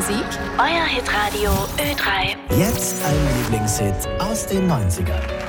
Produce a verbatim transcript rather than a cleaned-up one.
Musik, euer Hitradio Ö drei. Jetzt ein Lieblingshit aus den neunzigern.